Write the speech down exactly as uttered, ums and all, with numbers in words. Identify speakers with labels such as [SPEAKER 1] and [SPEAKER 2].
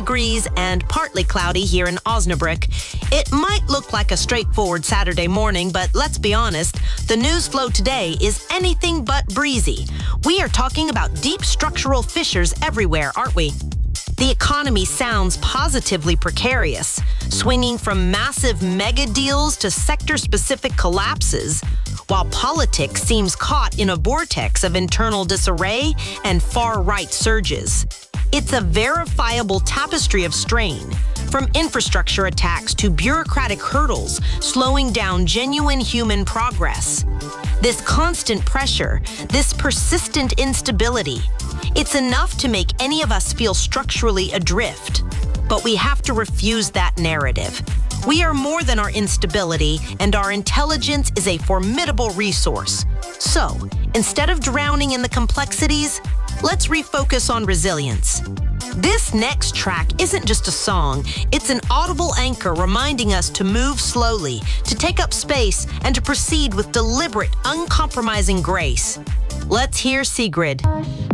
[SPEAKER 1] degrees and partly cloudy here in Osnabrück. It might look like a straightforward Saturday morning, but let's be honest, the news flow today is anything but breezy. We are talking about deep structural fissures everywhere, aren't we? The economy sounds positively precarious, swinging from massive mega deals to sector-specific collapses, while politics seems caught in a vortex of internal disarray and far-right surges. It's a verifiable tapestry of strain, from infrastructure attacks to bureaucratic hurdles slowing down genuine human progress. This constant pressure, this persistent instability, it's enough to make any of us feel structurally adrift. But we have to refuse that narrative. We are more than our instability, and our intelligence is a formidable resource. So, instead of drowning in the complexities, let's refocus on resilience. This next track isn't just a song, it's an audible anchor reminding us to move slowly, to take up space, and to proceed with deliberate, uncompromising grace. Let's hear Sigrid.